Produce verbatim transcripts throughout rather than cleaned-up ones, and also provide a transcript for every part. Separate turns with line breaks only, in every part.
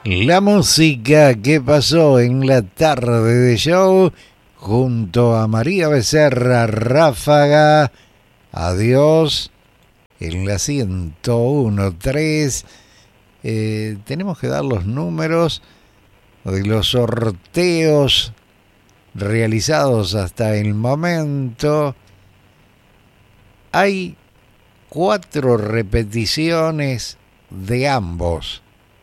La música que pasó en la tarde de show junto a María Becerra Ráfaga. Adiós en la ciento uno punto tres. Eh, tenemos que dar los números de los sorteos realizados hasta el momento. Hay cuatro repeticiones de ambos.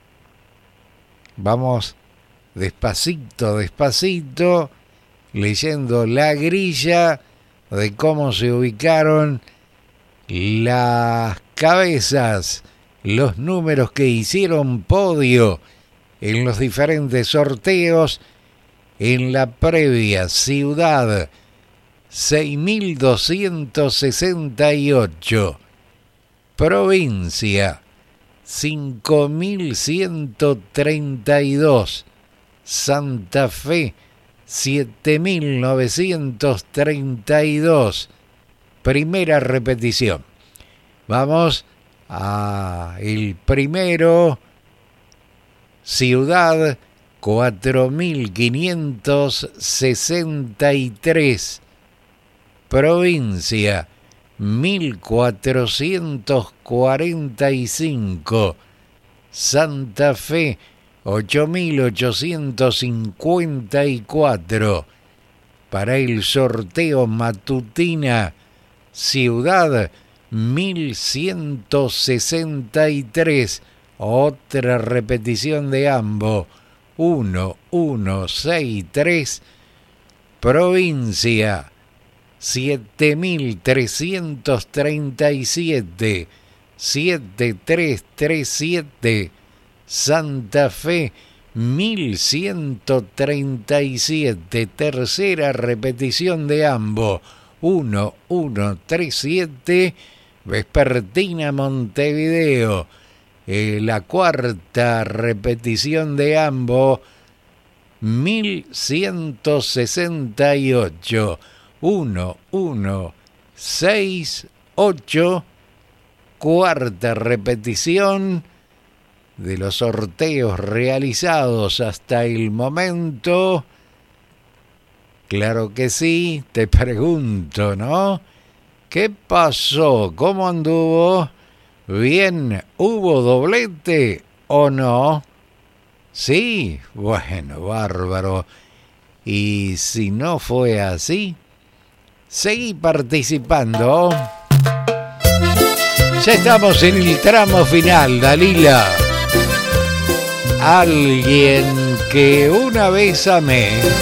Vamos despacito, despacito, leyendo la grilla de cómo se ubicaron las cabezas, los números que hicieron podio en los diferentes sorteos. En la previa, Ciudad, seis mil doscientos sesenta y ocho. Provincia, cinco mil ciento treinta y dos. Santa Fe, siete mil novecientos treinta y dos. Primera repetición. Vamos a el primero. Ciudad, cuatro mil quinientos sesenta y tres. Provincia, mil cuatrocientos cuarenta y cinco. Santa Fe, ocho mil ochocientos cincuenta y cuatro. Para el sorteo matutina, Ciudad, mil ciento sesenta y tres. Otra repetición de ambos, uno mil ciento sesenta y tres. Provincia, siete mil trescientos treinta y siete. siete mil trescientos treinta y siete. Santa Fe, mil ciento treinta y siete. Tercera repetición de ambos, uno mil ciento treinta y siete. Vespertina, Montevideo. Eh, la cuarta repetición de ambos, mil ciento sesenta y ocho. uno mil ciento sesenta y ocho. Cuarta repetición de los sorteos realizados hasta el momento. Claro que sí, te pregunto, ¿no? ¿Qué pasó? ¿Cómo anduvo? ¿Bien? ¿Hubo doblete o no? Sí, bueno, bárbaro. Y si no fue así, seguí participando. Ya estamos en el tramo final, Dalila. Alguien que una vez amé.